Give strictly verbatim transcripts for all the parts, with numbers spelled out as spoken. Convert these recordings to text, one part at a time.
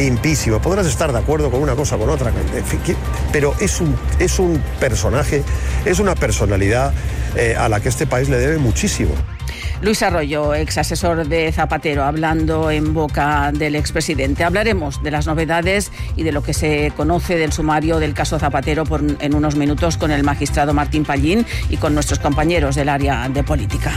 limpísimo. Podrás estar de acuerdo con una cosa o con otra, pero es un, es un personaje, es una personalidad eh, a la que este país le debe muchísimo. Luis Arroyo, ex asesor de Zapatero, hablando en boca del expresidente. Hablaremos de las novedades y de lo que se conoce del sumario del caso Zapatero por, en unos minutos con el magistrado Martín Pallín y con nuestros compañeros del área de política.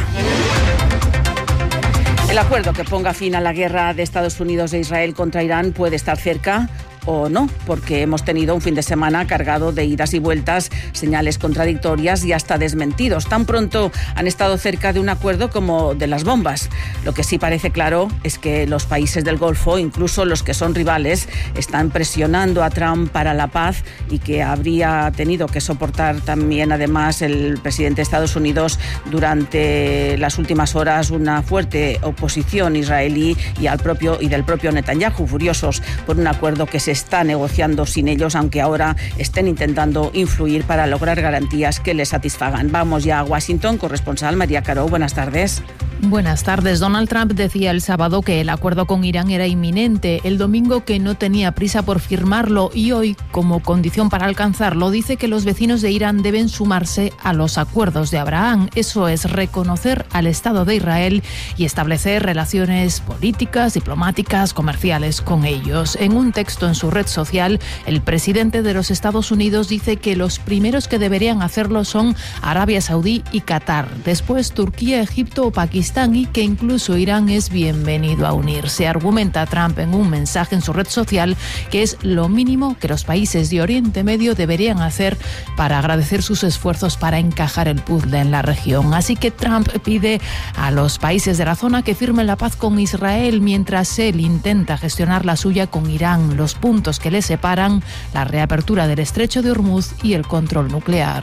El acuerdo que ponga fin a la guerra de Estados Unidos e Israel contra Irán puede estar cerca o no, porque hemos tenido un fin de semana cargado de idas y vueltas, señales contradictorias y hasta desmentidos. Tan pronto han estado cerca de un acuerdo como de las bombas. Lo que sí parece claro es que los países del Golfo, incluso los que son rivales, están presionando a Trump para la paz y que habría tenido que soportar también, además, el presidente de Estados Unidos durante las últimas horas una fuerte oposición israelí y, al propio, y del propio Netanyahu, furiosos por un acuerdo que se está negociando sin ellos, aunque ahora estén intentando influir para lograr garantías que les satisfagan. Vamos ya a Washington, corresponsal María Caro, buenas tardes. Buenas tardes. Donald Trump decía el sábado que el acuerdo con Irán era inminente, el domingo que no tenía prisa por firmarlo y hoy, como condición para alcanzarlo, dice que los vecinos de Irán deben sumarse a los acuerdos de Abraham. Eso es reconocer al Estado de Israel y establecer relaciones políticas, diplomáticas, comerciales con ellos. En un texto en su red social, el presidente de los Estados Unidos dice que los primeros que deberían hacerlo son Arabia Saudí y Qatar, después Turquía, Egipto o Pakistán, y que incluso Irán es bienvenido a unirse. Argumenta Trump en un mensaje en su red social que es lo mínimo que los países de Oriente Medio deberían hacer para agradecer sus esfuerzos para encajar el puzzle en la región. Así que Trump pide a los países de la zona que firmen la paz con Israel mientras él intenta gestionar la suya con Irán, los puntos que le separan, la reapertura del estrecho de Hormuz y el control nuclear.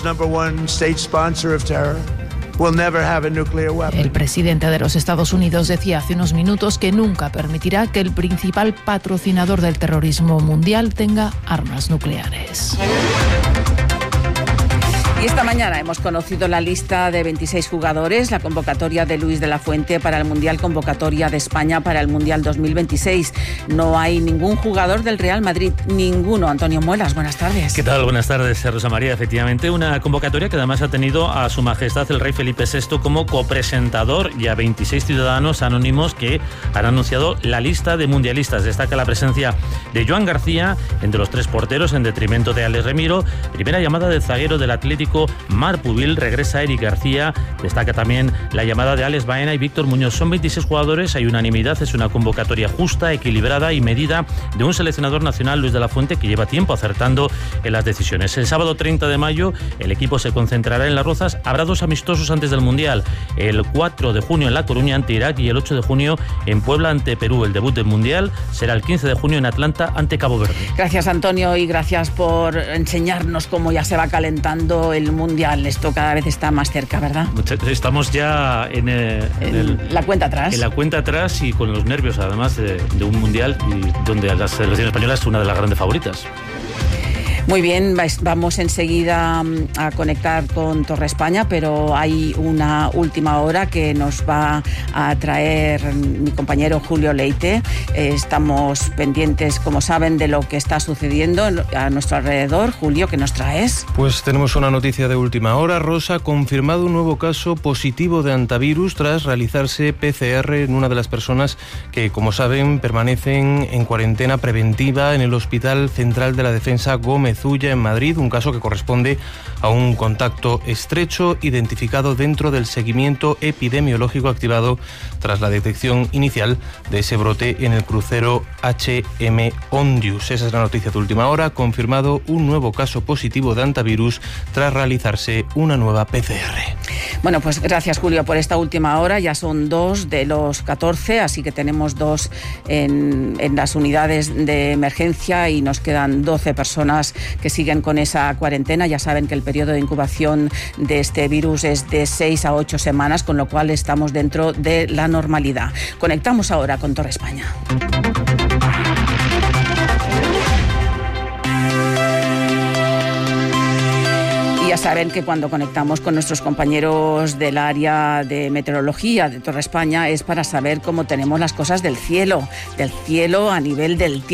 El presidente de los Estados Unidos decía hace unos minutos que nunca permitirá que el principal patrocinador del terrorismo mundial tenga armas nucleares. Y esta mañana hemos conocido la lista de veintiséis jugadores, la convocatoria de Luis de la Fuente para el Mundial, convocatoria de España para el Mundial dos mil veintiséis. No hay ningún jugador del Real Madrid, ninguno. Antonio Muelas, buenas tardes. ¿Qué tal? Buenas tardes, Rosa María. Efectivamente, una convocatoria que además ha tenido a Su Majestad el Rey Felipe sexto como copresentador y a veintiséis ciudadanos anónimos que han anunciado la lista de mundialistas. Destaca la presencia de Joan García entre los tres porteros en detrimento de Alex Remiro. Primera llamada del zaguero del Atlético Marc Pubil, regresa Eric García, destaca también la llamada de Alex Baena y Víctor Muñoz. Son veintiséis jugadores, hay unanimidad, es una convocatoria justa, equilibrada y medida de un seleccionador nacional, Luis de la Fuente, que lleva tiempo acertando en las decisiones. El sábado treinta de mayo el equipo se concentrará en Las Rozas, habrá dos amistosos antes del Mundial, el cuatro de junio en La Coruña ante Irak y el ocho de junio en Puebla ante Perú. El debut del Mundial será el quince de junio en Atlanta ante Cabo Verde. Gracias, Antonio, y gracias por enseñarnos cómo ya se va calentando el Mundial. Esto cada vez está más cerca, ¿verdad? Estamos ya en, el, en el, la cuenta atrás. En la cuenta atrás y con los nervios, además, de, de un Mundial y donde la selección española es una de las grandes favoritas. Muy bien, vamos enseguida a conectar con Torre España, pero hay una última hora que nos va a traer mi compañero Julio Leite. Estamos pendientes, como saben, de lo que está sucediendo a nuestro alrededor. Julio, ¿qué nos traes? Pues tenemos una noticia de última hora. Rosa, confirmado un nuevo caso positivo de hantavirus tras realizarse P C R en una de las personas que, como saben, permanecen en cuarentena preventiva en el Hospital Central de la Defensa Gómez Ulla en Madrid, un caso que corresponde a un contacto estrecho identificado dentro del seguimiento epidemiológico activado tras la detección inicial de ese brote en el crucero H M Ondius. Esa es la noticia de última hora. Confirmado un nuevo caso positivo de hantavirus tras realizarse una nueva P C R. Bueno, pues gracias, Julio, por esta última hora. Ya son dos de los catorce, así que tenemos dos en, en las unidades de emergencia y nos quedan doce personas que siguen con esa cuarentena. Ya saben que el periodo de incubación de este virus es de seis a ocho semanas, con lo cual estamos dentro de la normalidad. Conectamos ahora con Torre España. Y ya saben que cuando conectamos con nuestros compañeros del área de meteorología de Torre España es para saber cómo tenemos las cosas del cielo, del cielo a nivel del tiempo.